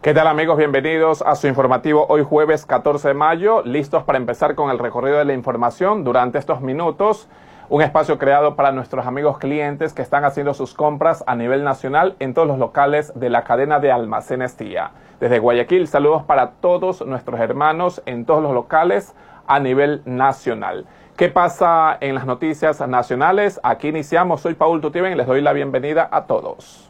¿Qué tal, amigos? Bienvenidos a su informativo hoy jueves 14 de mayo, listos para empezar con el recorrido de la información durante estos minutos. Un espacio creado para nuestros amigos clientes que están haciendo sus compras a nivel nacional en todos los locales de la cadena de almacenes TIA. Desde Guayaquil, saludos para todos nuestros hermanos en todos los locales a nivel nacional. ¿Qué pasa en las noticias nacionales? Aquí iniciamos. Soy Paul Tutiven y les doy la bienvenida a todos.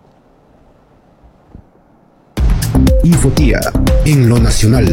Infotía en lo nacional.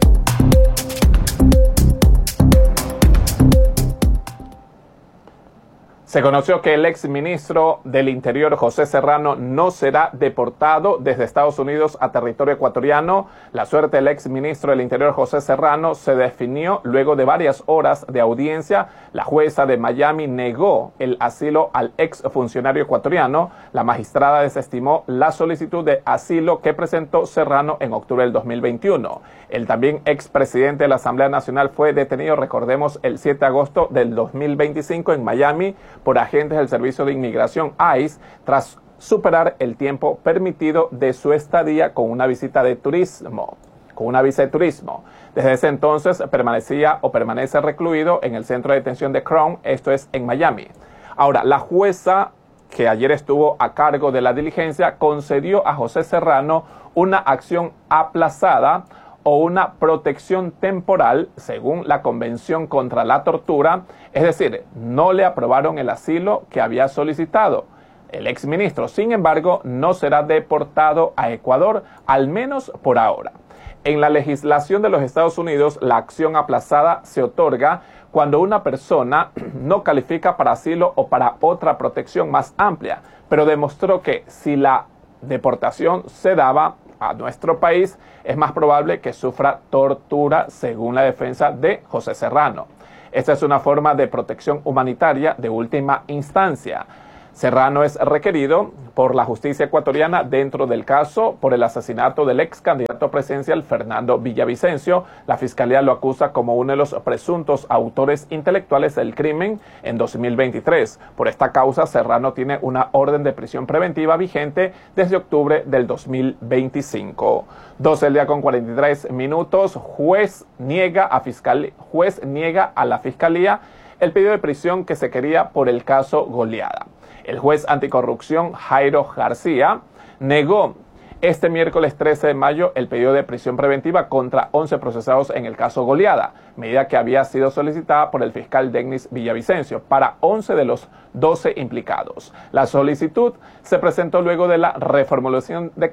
Se conoció que el exministro del Interior, José Serrano, no será deportado desde Estados Unidos a territorio ecuatoriano. La suerte del exministro del Interior, José Serrano, se definió luego de varias horas de audiencia. La jueza de Miami negó el asilo al exfuncionario ecuatoriano. La magistrada desestimó la solicitud de asilo que presentó Serrano en octubre del 2021. El también expresidente de la Asamblea Nacional fue detenido, recordemos, el 7 de agosto del 2025 en Miami por agentes del Servicio de Inmigración ICE tras superar el tiempo permitido de su estadía con una visita de turismo. Desde ese entonces permanece recluido en el centro de detención de Crown, esto es en Miami. Ahora, la jueza que ayer estuvo a cargo de la diligencia concedió a José Serrano una acción aplazada o una protección temporal según la Convención contra la Tortura, es decir, no le aprobaron el asilo que había solicitado el exministro. Sin embargo, no será deportado a Ecuador, al menos por ahora. En la legislación de los Estados Unidos, la acción aplazada se otorga cuando una persona no califica para asilo o para otra protección más amplia, pero demostró que si la deportación se daba a nuestro país, es más probable que sufra tortura, según la defensa de José Serrano. Esta es una forma de protección humanitaria de última instancia. Serrano es requerido por la justicia ecuatoriana dentro del caso por el asesinato del ex candidato presidencial Fernando Villavicencio. La fiscalía lo acusa como uno de los presuntos autores intelectuales del crimen en 2023. Por esta causa, Serrano tiene una orden de prisión preventiva vigente desde octubre del 2025. 12 del día con 43 minutos. Juez niega a la fiscalía el pedido de prisión que se quería por el caso Goleada. El juez anticorrupción Jairo García negó este miércoles 13 de mayo el pedido de prisión preventiva contra 11 procesados en el caso Goleada, medida que había sido solicitada por el fiscal Denis Villavicencio para 11 de los 12 implicados. La solicitud se presentó luego de la reformulación de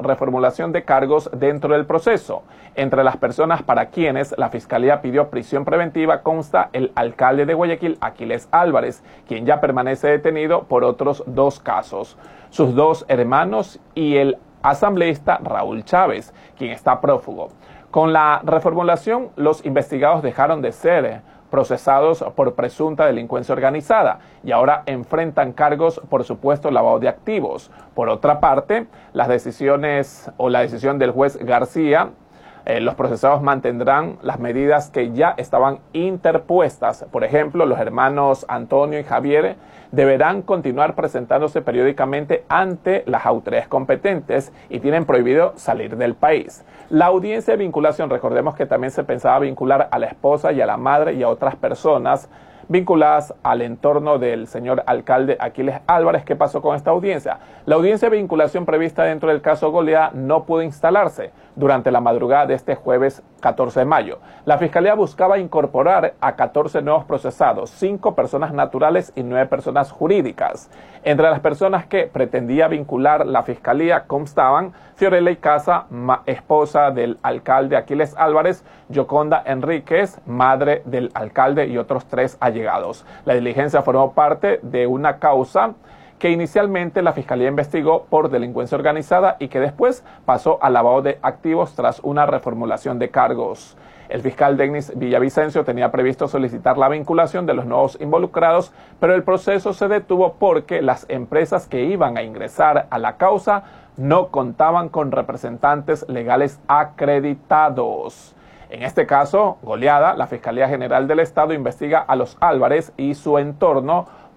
cargos dentro del proceso. Entre las personas para quienes la fiscalía pidió prisión preventiva consta el alcalde de Guayaquil, Aquiles Álvarez, quien ya permanece detenido por otros 2 casos. Sus 2 hermanos y el asambleísta Raúl Chávez, quien está prófugo. Con la reformulación, los investigados dejaron de ser procesados por presunta delincuencia organizada y ahora enfrentan cargos por supuesto lavado de activos. Por otra parte, la decisión del juez García, los procesados mantendrán las medidas que ya estaban interpuestas. Por ejemplo, los hermanos Antonio y Javier deberán continuar presentándose periódicamente ante las autoridades competentes y tienen prohibido salir del país. La audiencia de vinculación, recordemos que también se pensaba vincular a la esposa y a la madre y a otras personas vinculadas al entorno del señor alcalde Aquiles Álvarez. ¿Qué pasó con esta audiencia? La audiencia de vinculación prevista dentro del caso Goleada no pudo instalarse durante la madrugada de este jueves 14 de mayo. La fiscalía buscaba incorporar a 14 nuevos procesados, 5 personas naturales y 9 personas jurídicas. Entre las personas que pretendía vincular la fiscalía constaban Fiorella Icaza, esposa del alcalde Aquiles Álvarez, Yoconda Enríquez, madre del alcalde, y otros 3 allegados. La diligencia formó parte de una causa que inicialmente la Fiscalía investigó por delincuencia organizada y que después pasó al lavado de activos tras una reformulación de cargos. El fiscal Denis Villavicencio tenía previsto solicitar la vinculación de los nuevos involucrados, pero el proceso se detuvo porque las empresas que iban a ingresar a la causa no contaban con representantes legales acreditados. En este caso, Goleada, la Fiscalía General del Estado investiga a los Álvarez y su entorno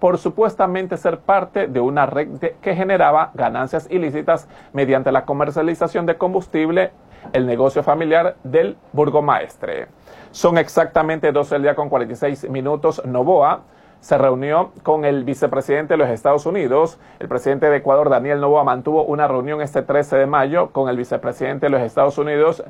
por supuestamente ser parte de una red que generaba ganancias ilícitas mediante la comercialización de combustible, el negocio familiar del burgomaestre. Son exactamente 12 del día con 46 minutos. Noboa se reunió con el vicepresidente de los Estados Unidos. El presidente de Ecuador, Daniel Noboa, mantuvo una reunión este 13 de mayo con el vicepresidente de los Estados Unidos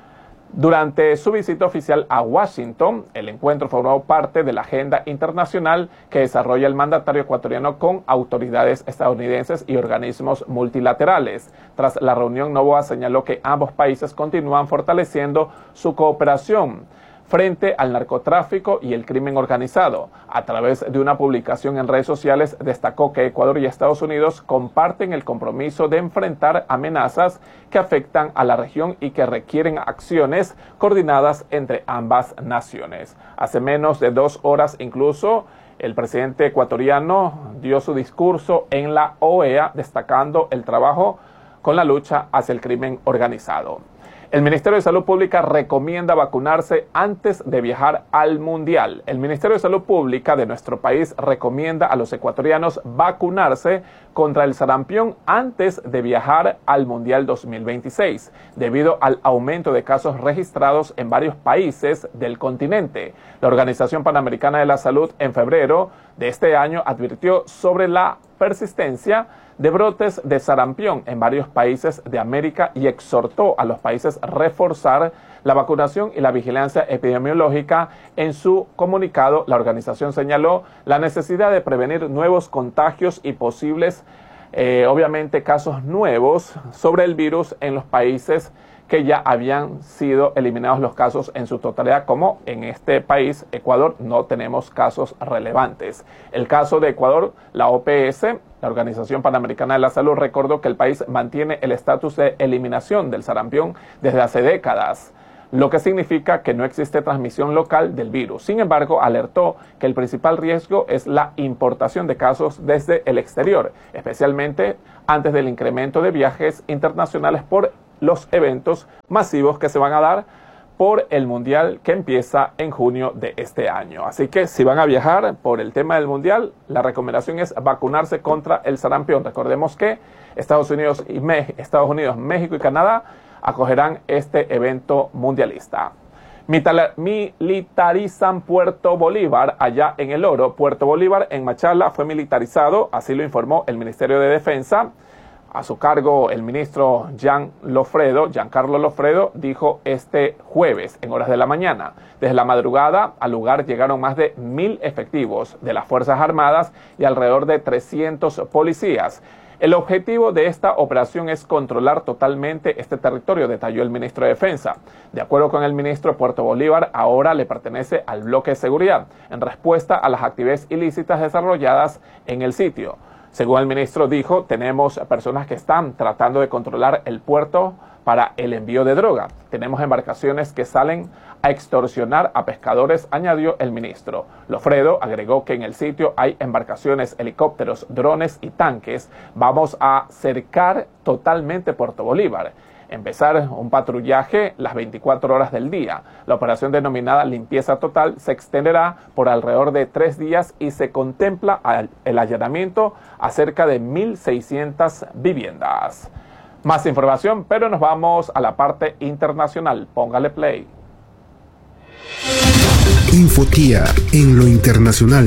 durante su visita oficial a Washington. El encuentro formó parte de la agenda internacional que desarrolla el mandatario ecuatoriano con autoridades estadounidenses y organismos multilaterales. Tras la reunión, Noboa señaló que ambos países continúan fortaleciendo su cooperación frente al narcotráfico y el crimen organizado. A través de una publicación en redes sociales, destacó que Ecuador y Estados Unidos comparten el compromiso de enfrentar amenazas que afectan a la región y que requieren acciones coordinadas entre ambas naciones. Hace menos de 2 horas incluso, el presidente ecuatoriano dio su discurso en la OEA, destacando el trabajo con la lucha hacia el crimen organizado. El Ministerio de Salud Pública recomienda vacunarse antes de viajar al Mundial. El Ministerio de Salud Pública de nuestro país recomienda a los ecuatorianos vacunarse contra el sarampión antes de viajar al Mundial 2026, debido al aumento de casos registrados en varios países del continente. La Organización Panamericana de la Salud en febrero de este año advirtió sobre la persistencia de brotes de sarampión en varios países de América y exhortó a los países a reforzar la vacunación y la vigilancia epidemiológica. En su comunicado, la organización señaló la necesidad de prevenir nuevos contagios y posibles, obviamente, casos nuevos sobre el virus en los países que ya habían sido eliminados los casos en su totalidad, como en este país, Ecuador, no tenemos casos relevantes. El caso de Ecuador, la OPS, la Organización Panamericana de la Salud, recordó que el país mantiene el estatus de eliminación del sarampión desde hace décadas, lo que significa que no existe transmisión local del virus. Sin embargo, alertó que el principal riesgo es la importación de casos desde el exterior, especialmente antes del incremento de viajes internacionales por los eventos masivos que se van a dar por el Mundial que empieza en junio de este año. Así que si van a viajar por el tema del Mundial, la recomendación es vacunarse contra el sarampión. Recordemos que Estados Unidos, México y Canadá acogerán este evento mundialista. Militarizan Puerto Bolívar allá en El Oro. Puerto Bolívar en Machala fue militarizado, así lo informó el Ministerio de Defensa. A su cargo, el ministro Giancarlo Lofredo, dijo este jueves en horas de la mañana. Desde la madrugada al lugar llegaron más de 1.000 efectivos de las Fuerzas Armadas y alrededor de 300 policías. El objetivo de esta operación es controlar totalmente este territorio, detalló el ministro de Defensa. De acuerdo con el ministro, Puerto Bolívar ahora le pertenece al bloque de seguridad, en respuesta a las actividades ilícitas desarrolladas en el sitio. Según el ministro dijo, tenemos personas que están tratando de controlar el puerto para el envío de droga. Tenemos embarcaciones que salen a extorsionar a pescadores, añadió el ministro. Lofredo agregó que en el sitio hay embarcaciones, helicópteros, drones y tanques. Vamos a cercar totalmente Puerto Bolívar. Empezar un patrullaje las 24 horas del día. La operación denominada Limpieza Total se extenderá por alrededor de 3 días y se contempla el allanamiento a cerca de 1.600 viviendas. Más información, pero nos vamos a la parte internacional. Póngale play. Infotía en lo internacional.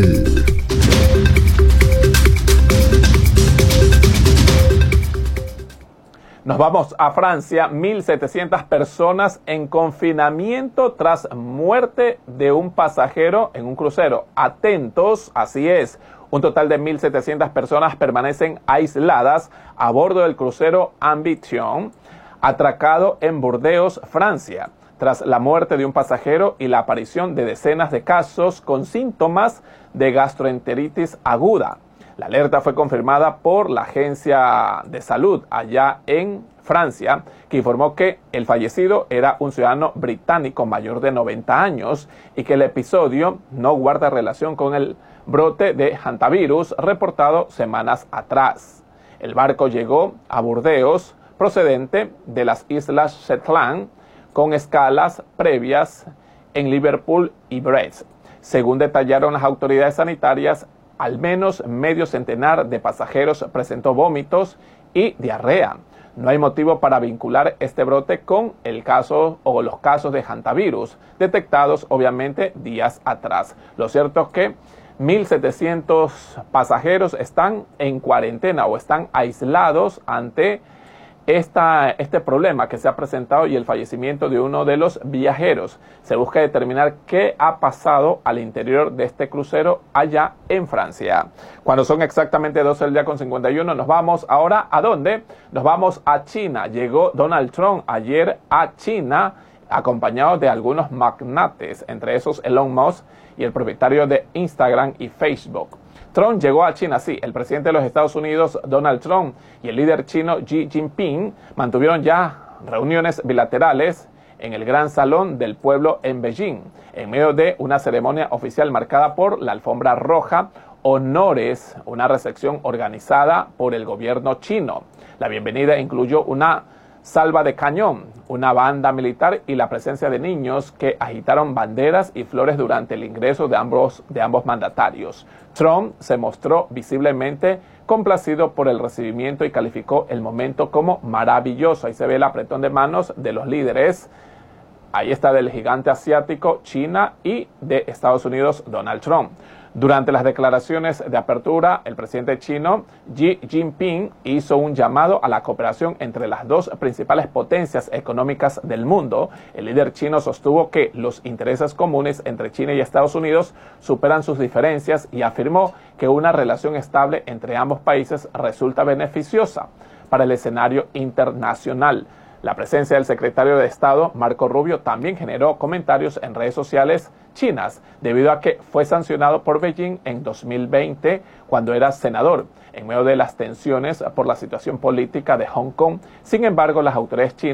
Nos vamos a Francia. 1.700 personas en confinamiento tras muerte de un pasajero en un crucero. Atentos, así es. Un total de 1.700 personas permanecen aisladas a bordo del crucero Ambition, atracado en Burdeos, Francia, tras la muerte de un pasajero y la aparición de decenas de casos con síntomas de gastroenteritis aguda. La alerta fue confirmada por la Agencia de Salud allá en Francia, que informó que el fallecido era un ciudadano británico mayor de 90 años y que el episodio no guarda relación con el brote de hantavirus reportado semanas atrás. El barco llegó a Burdeos procedente de las Islas Shetland con escalas previas en Liverpool y Brest. Según detallaron las autoridades sanitarias, al menos medio centenar de pasajeros presentó vómitos y diarrea. No hay motivo para vincular este brote con el caso o los casos de hantavirus, detectados obviamente días atrás. Lo cierto es que 1.700 pasajeros están en cuarentena o están aislados ante este problema que se ha presentado y el fallecimiento de uno de los viajeros. Se busca determinar qué ha pasado al interior de este crucero allá en Francia. Cuando son exactamente 12 del día con 51, nos vamos ahora ¿a dónde? Nos vamos a China. Llegó Donald Trump ayer a China acompañado de algunos magnates, entre esos Elon Musk y el propietario de Instagram y Facebook. Trump llegó a China, sí. El presidente de los Estados Unidos, Donald Trump, y el líder chino Xi Jinping mantuvieron ya reuniones bilaterales en el Gran Salón del Pueblo en Beijing, en medio de una ceremonia oficial marcada por la alfombra roja, honores, una recepción organizada por el gobierno chino. La bienvenida incluyó una salva de cañón, una banda militar y la presencia de niños que agitaron banderas y flores durante el ingreso de ambos mandatarios. Trump se mostró visiblemente complacido por el recibimiento y calificó el momento como maravilloso. Ahí se ve el apretón de manos de los líderes. Ahí está del gigante asiático, China, y de Estados Unidos, Donald Trump. Durante las declaraciones de apertura, el presidente chino Xi Jinping hizo un llamado a la cooperación entre las dos principales potencias económicas del mundo. El líder chino sostuvo que los intereses comunes entre China y Estados Unidos superan sus diferencias y afirmó que una relación estable entre ambos países resulta beneficiosa para el escenario internacional. La presencia del secretario de Estado, Marco Rubio, también generó comentarios en redes sociales chinas, debido a que fue sancionado por Beijing en 2020 cuando era senador, en medio de las tensiones por la situación política de Hong Kong. Sin embargo, las autoridades chinas